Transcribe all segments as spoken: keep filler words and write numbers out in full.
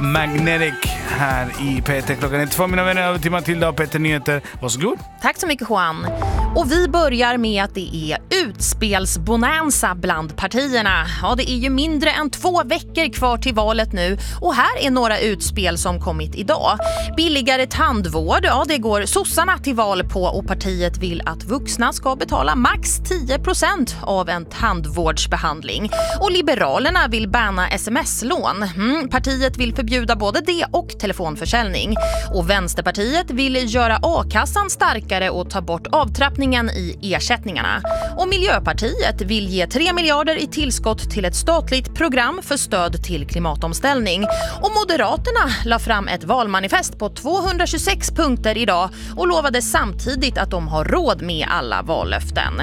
Magnetic här i P T. Klockan är två, mina vänner, över till Matilda och Peter Nyheter. Varsågod. Tack så mycket, Juan. Och vi börjar med att det är utspelsbonanza bland partierna. Ja, det är ju mindre än två veckor kvar till valet nu. Och här är några utspel som kommit idag. Billigare tandvård, ja det går sossarna till val på, och partiet vill att vuxna ska betala max tio procent av en tandvårdsbehandling. Och Liberalerna vill banna sms-lån. Mm, partiet vill förbjuda både det och telefonförsäljning. Och Vänsterpartiet vill göra a-kassan starkare och ta bort avtrappningen i ersättningarna. Och Miljöpartiet vill ge tre miljarder i tillskott till ett statligt program för stöd till klimatomställning. Och Moderaterna la fram ett valmanifest på tvåhundratjugosex punkter idag och lovade samtidigt att de har råd med alla vallöften.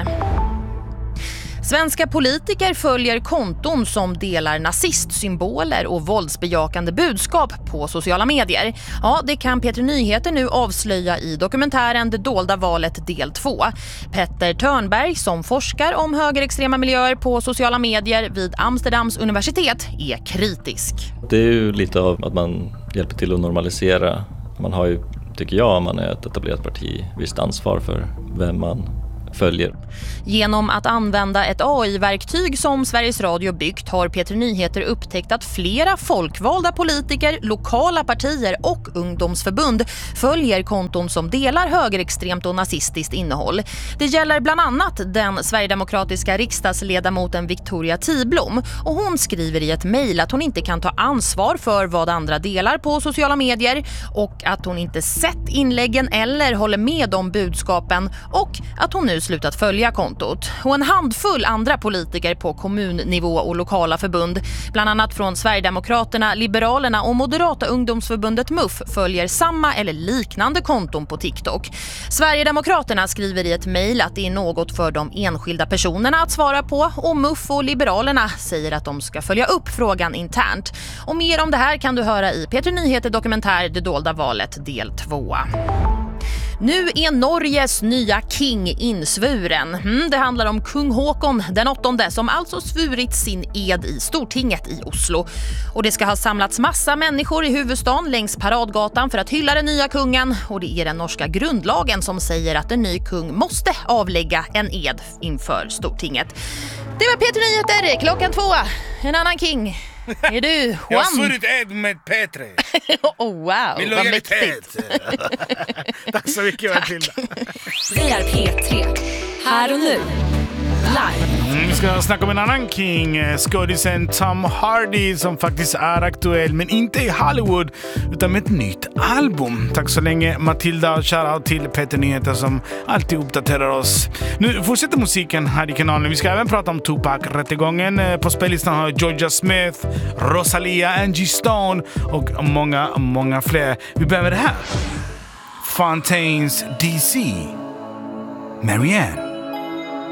Svenska politiker följer konton som delar nazistsymboler och våldsbejakande budskap på sociala medier. Ja, det kan Peter Nyheter nu avslöja i dokumentären Det dolda valet del två. Petter Törnberg, som forskar om högerextrema miljöer på sociala medier vid Amsterdams universitet, är kritisk. Det är ju lite av att man hjälper till att normalisera. Man har ju, tycker jag, om man är ett etablerat parti, visst ansvar för vem man följer. Genom att använda ett A I-verktyg som Sveriges Radio byggt har Peter Nyheter upptäckt att flera folkvalda politiker, lokala partier och ungdomsförbund följer konton som delar högerextremt och nazistiskt innehåll. Det gäller bland annat den sverigedemokratiska riksdagsledamoten Victoria Tiblom, och hon skriver i ett mejl att hon inte kan ta ansvar för vad andra delar på sociala medier och att hon inte sett inläggen eller håller med om budskapen, och att hon nu slutat följa kontot. Och en handfull andra politiker på kommunnivå och lokala förbund, bland annat från Sverigedemokraterna, Liberalerna och Moderata ungdomsförbundet M U F, följer samma eller liknande konton på TikTok. Sverigedemokraterna skriver i ett mejl att det är något för de enskilda personerna att svara på, och M U F och Liberalerna säger att de ska följa upp frågan internt. Och mer om det här kan du höra i Peter Nyheter dokumentär Det dolda valet del två. Nu är Norges nya king insvuren. Mm, det handlar om kung Håkon den åttonde, som alltså svurit sin ed i Stortinget i Oslo. Och det ska ha samlats massa människor i huvudstaden längs paradgatan för att hylla den nya kungen. Och det är den norska grundlagen som säger att en ny kung måste avlägga en ed inför Stortinget. Det var Peter Nyheter, klockan två. En annan king. Är du Juan? Jag har svurit ed med Petre. Oh, wow, min vad mäktigt. Tack så mycket, Matilda. Vi är P tre. Här och nu. Live. Mm, vi ska snacka om en annan king, skådisen Tom Hardy, som faktiskt är aktuell, men inte i Hollywood utan med ett nytt album. Tack så länge, Matilda. Shoutout till Peter Nyheter som alltid uppdaterar oss. Nu fortsätter musiken här i kanalen. Vi ska även prata om Tupac-rättegången. På spellistan har Georgia Smith, Rosalia, Angie Stone och många, många fler. Vi börjar med det här. Fontaines D C. Marianne.